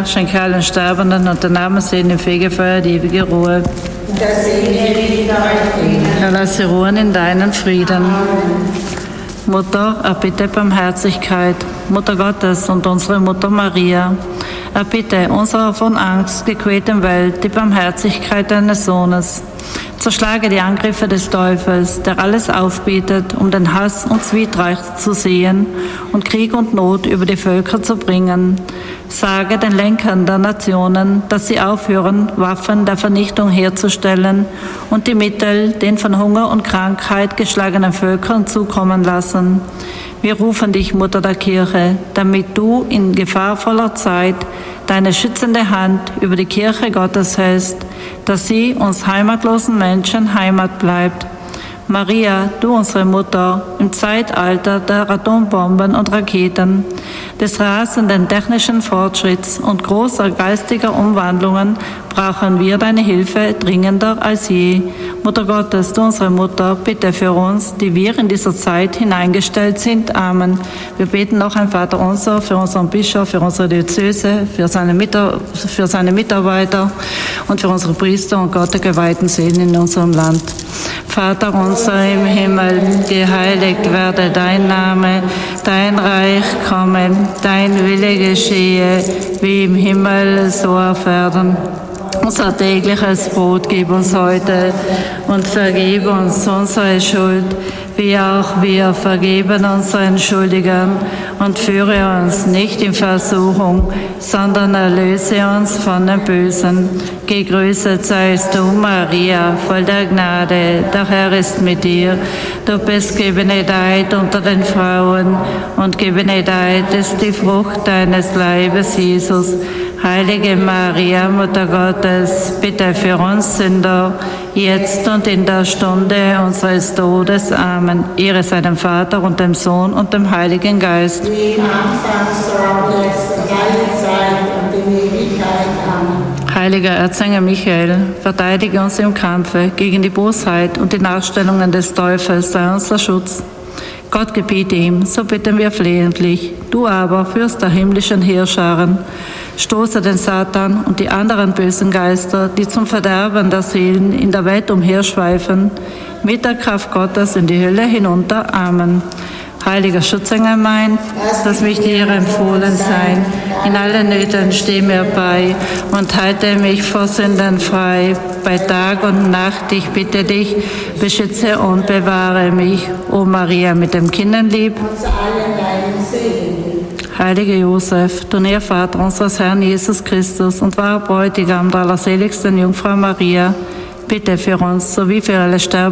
schenke allen Sterbenden und den Armseligen im Fegefeuer die ewige Ruhe. Der Segen liegt euch. Herr, lass sie ruhen in deinen Frieden. Mutter, erbitte Barmherzigkeit, Mutter Gottes und unsere Mutter Maria. Erbitte unserer von Angst gequälten Welt die Barmherzigkeit deines Sohnes. Zerschlage die Angriffe des Teufels, der alles aufbietet, um den Hass und Zwietracht zu sehen und Krieg und Not über die Völker zu bringen. Sage den Lenkern der Nationen, dass sie aufhören, Waffen der Vernichtung herzustellen und die Mittel den von Hunger und Krankheit geschlagenen Völkern zukommen lassen. Wir rufen dich, Mutter der Kirche, damit du in gefahrvoller Zeit deine schützende Hand über die Kirche Gottes hältst, dass sie uns heimatlosen Menschen Heimat bleibt. Maria, du unsere Mutter, im Zeitalter der Atombomben und Raketen, des rasenden technischen Fortschritts und großer geistiger Umwandlungen brauchen wir deine Hilfe dringender als je. Mutter Gottes, du unsere Mutter, bitte für uns, die wir in dieser Zeit hineingestellt sind. Amen. Wir beten noch ein Vaterunser für unseren Bischof, für unsere Diözese, für seine Mitarbeiter und für unsere Priester und Gott der geweihten Seelen in unserem Land. Vater unser im Himmel, geheiligt werde dein Name, dein Reich komme, dein Wille geschehe, wie im Himmel so auf Erden. Unser tägliches Brot gib uns heute und vergib uns unsere Schuld, wie auch wir vergeben unseren Schuldigern, und führe uns nicht in Versuchung, sondern erlöse uns von dem Bösen. Gegrüßet seist du, Maria, voll der Gnade, der Herr ist mit dir. Du bist gebenedeit unter den Frauen, und gebenedeit ist die Frucht deines Leibes, Jesus. Heilige Maria, Mutter Gottes, bitte für uns Sünder, jetzt und in der Stunde unseres Todes. Amen. Ehre sei dem Vater und dem Sohn und dem Heiligen Geist. Wie im Anfang, so auch jetzt, und alle Zeit und in Ewigkeit. Amen. Heiliger Erzengel Michael, verteidige uns im Kampfe gegen die Bosheit und die Nachstellungen des Teufels, sei unser Schutz. Gott gebiete ihm, so bitten wir flehentlich. Du aber, Fürst der himmlischen Heerscharen, stoße den Satan und die anderen bösen Geister, die zum Verderben der Seelen in der Welt umherschweifen, mit der Kraft Gottes in die Hölle hinunter. Amen. Heiliger Schutzengel mein, lass mich dir empfohlen sein. In allen Nöten steh mir bei und halte mich vor Sünden frei. Bei Tag und Nacht, ich bitte dich, beschütze und bewahre mich. O Maria mit dem Kinderlieb. Heiliger Josef, du Nährvater unseres Herrn Jesus Christus und wahrer Bräutigam der allerseligsten Jungfrau Maria, bitte für uns sowie für alle Sterbenden